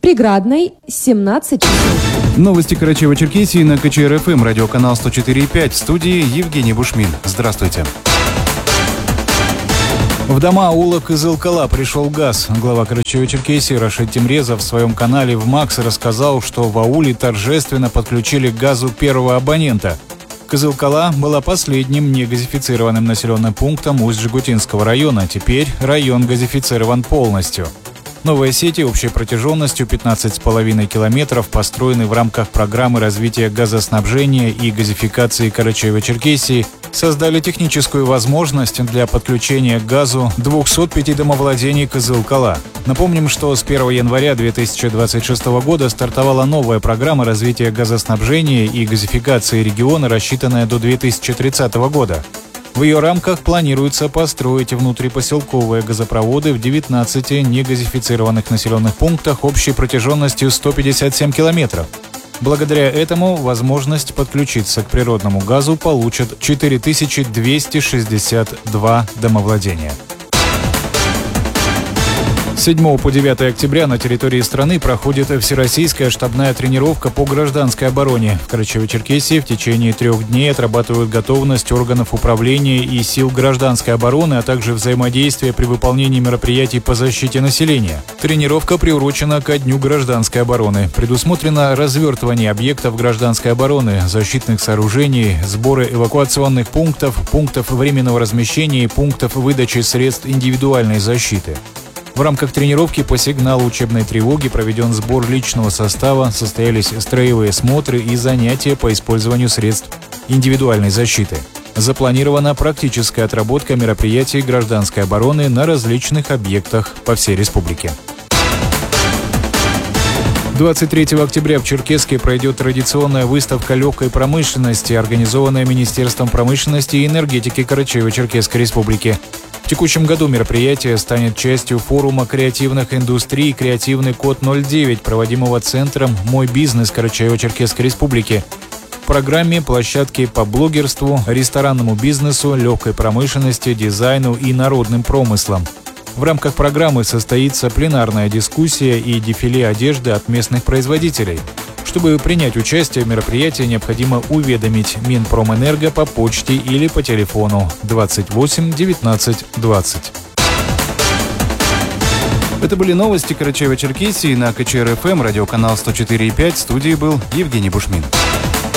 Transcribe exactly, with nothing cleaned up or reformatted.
Приградной семнадцать часов. Новости Карачаево-Черкесии на ка че эр эф эм, радиоканал сто четыре и пять. В студии Евгений Бушмин. Здравствуйте. В дома аула Кызылкала пришел газ. Глава Карачаево-Черкесии Рашид Темрезов в своем канале в Макс рассказал, что в ауле торжественно подключили к газу первого абонента. Кызылкала была последним негазифицированным населенным пунктом Усть-Жигутинского района. Теперь район газифицирован полностью. Новые сети общей протяженностью пятнадцать с половиной километров построены в рамках программы развития газоснабжения и газификации Карачаево-Черкесии, создали техническую возможность для подключения к газу двухсот пяти домовладений Кызылкала. Напомним, что с первого января две тысячи двадцать шестого года стартовала новая программа развития газоснабжения и газификации региона, рассчитанная до две тысячи тридцатого года. В ее рамках планируется построить внутрипоселковые газопроводы в девятнадцати негазифицированных населенных пунктах общей протяженностью сто пятьдесят семь километров. Благодаря этому возможность подключиться к природному газу получат четыре тысячи двести шестьдесят два домовладения. С седьмого по девятое октября на территории страны проходит всероссийская штабная тренировка по гражданской обороне. В Карачаево-Черкесии в течение трех дней отрабатывают готовность органов управления и сил гражданской обороны, а также взаимодействие при выполнении мероприятий по защите населения. Тренировка приурочена ко Дню гражданской обороны. Предусмотрено развертывание объектов гражданской обороны, защитных сооружений, сборы эвакуационных пунктов, пунктов временного размещения и пунктов выдачи средств индивидуальной защиты. В рамках тренировки по сигналу учебной тревоги проведен сбор личного состава, состоялись строевые смотры и занятия по использованию средств индивидуальной защиты. Запланирована практическая отработка мероприятий гражданской обороны на различных объектах по всей республике. двадцать третьего октября в Черкесске пройдет традиционная выставка легкой промышленности, организованная Министерством промышленности и энергетики Карачаево-Черкесской республики. В текущем году мероприятие станет частью форума креативных индустрий «Креативный код ноль девять», проводимого Центром «Мой бизнес» Карачаево-Черкесской республики. В программе площадки по блогерству, ресторанному бизнесу, легкой промышленности, дизайну и народным промыслам. В рамках программы состоится пленарная дискуссия и дефиле одежды от местных производителей. Чтобы принять участие в мероприятии, необходимо уведомить Минпромэнерго по почте или по телефону двадцать восемь девятнадцать двадцать. Это были новости Карачаево-Черкесии на ка че эр эф эм, радиоканал сто четыре и пять. В студии был Евгений Бушмин.